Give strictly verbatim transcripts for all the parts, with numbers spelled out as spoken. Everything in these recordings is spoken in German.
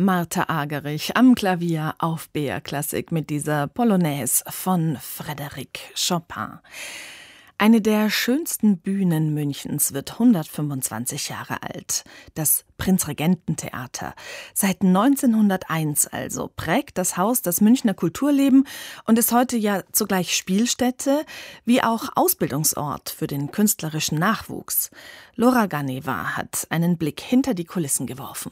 Martha Agerich am Klavier auf B R Klassik mit dieser Polonaise von Frédéric Chopin. Eine der schönsten Bühnen Münchens wird hundertfünfundzwanzig Jahre alt. Das Prinzregententheater. Seit neunzehnhunderteins also prägt das Haus das Münchner Kulturleben und ist heute ja zugleich Spielstätte wie auch Ausbildungsort für den künstlerischen Nachwuchs. Laura Ganeva hat einen Blick hinter die Kulissen geworfen.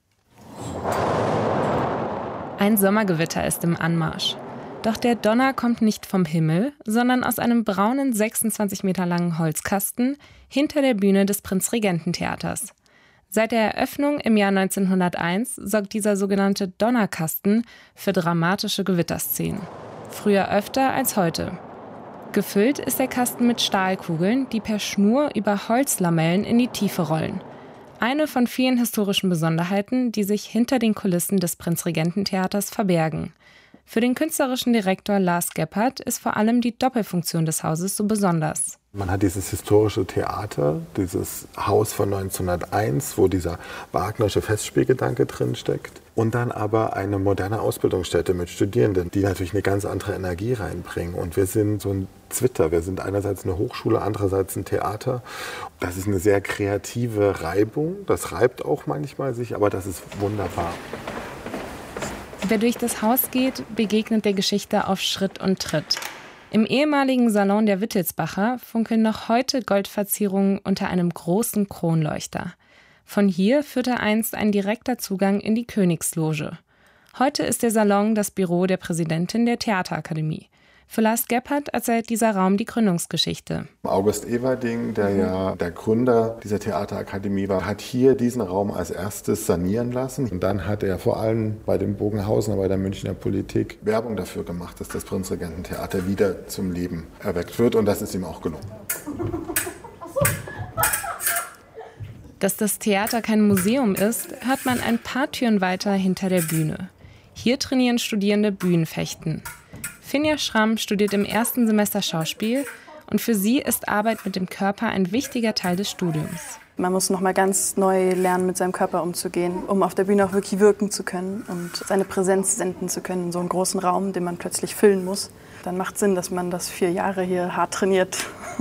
Ein Sommergewitter ist im Anmarsch. Doch der Donner kommt nicht vom Himmel, sondern aus einem braunen, sechsundzwanzig Meter langen Holzkasten hinter der Bühne des Prinzregententheaters. Seit der Eröffnung im Jahr neunzehnhunderteins sorgt dieser sogenannte Donnerkasten für dramatische Gewitterszenen. Früher öfter als heute. Gefüllt ist der Kasten mit Stahlkugeln, die per Schnur über Holzlamellen in die Tiefe rollen. Eine von vielen historischen Besonderheiten, die sich hinter den Kulissen des Prinzregententheaters verbergen. Für den künstlerischen Direktor Lars Gebhardt ist vor allem die Doppelfunktion des Hauses so besonders. Man hat dieses historische Theater, dieses Haus von neunzehnhunderteins, wo dieser Wagnersche Festspielgedanke drinsteckt. Und dann aber eine moderne Ausbildungsstätte mit Studierenden, die natürlich eine ganz andere Energie reinbringen. Und wir sind so ein Zwitter. Wir sind einerseits eine Hochschule, andererseits ein Theater. Das ist eine sehr kreative Reibung. Das reibt auch manchmal sich, aber das ist wunderbar. Wer durch das Haus geht, begegnet der Geschichte auf Schritt und Tritt. Im ehemaligen Salon der Wittelsbacher funkeln noch heute Goldverzierungen unter einem großen Kronleuchter. Von hier führte einst ein direkter Zugang in die Königsloge. Heute ist der Salon das Büro der Präsidentin der Theaterakademie. Für Lars Gebhardt erzählt dieser Raum die Gründungsgeschichte. August Everding, der ja der Gründer dieser Theaterakademie war, hat hier diesen Raum als erstes sanieren lassen. Und dann hat er vor allem bei den Bogenhausener, bei der Münchner Politik Werbung dafür gemacht, dass das Prinzregententheater wieder zum Leben erweckt wird. Und das ist ihm auch gelungen. Dass das Theater kein Museum ist, hört man ein paar Türen weiter hinter der Bühne. Hier trainieren Studierende Bühnenfechten. Finja Schramm studiert im ersten Semester Schauspiel und für sie ist Arbeit mit dem Körper ein wichtiger Teil des Studiums. Man muss noch mal ganz neu lernen, mit seinem Körper umzugehen, um auf der Bühne auch wirklich wirken zu können und seine Präsenz senden zu können in so einem großen Raum, den man plötzlich füllen muss. Dann macht Sinn, dass man das vier Jahre hier hart trainiert.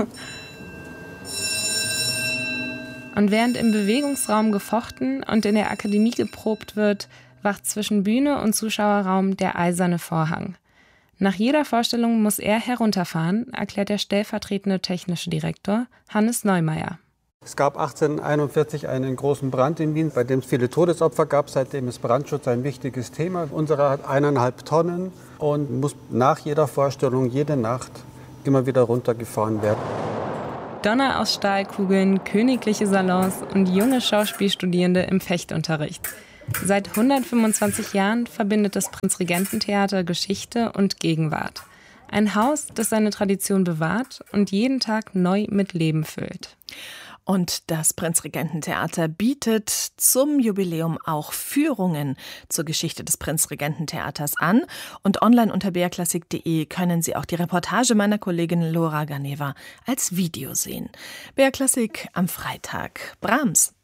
Und während im Bewegungsraum gefochten und in der Akademie geprobt wird, wacht zwischen Bühne und Zuschauerraum der eiserne Vorhang. Nach jeder Vorstellung muss er herunterfahren, erklärt der stellvertretende technische Direktor Hannes Neumeier. Es gab achtzehnhunderteinundvierzig einen großen Brand in Wien, bei dem es viele Todesopfer gab. Seitdem ist Brandschutz ein wichtiges Thema. Unserer hat eineinhalb Tonnen und muss nach jeder Vorstellung, jede Nacht immer wieder runtergefahren werden. Donner aus Stahlkugeln, königliche Salons und junge Schauspielstudierende im Fechtunterricht. Seit hundertfünfundzwanzig Jahren verbindet das Prinzregententheater Geschichte und Gegenwart. Ein Haus, das seine Tradition bewahrt und jeden Tag neu mit Leben füllt. Und das Prinzregententheater bietet zum Jubiläum auch Führungen zur Geschichte des Prinzregententheaters an. Und online unter b r klassik punkt d e können Sie auch die Reportage meiner Kollegin Laura Ganeva als Video sehen. B R Klassik am Freitag. Brahms.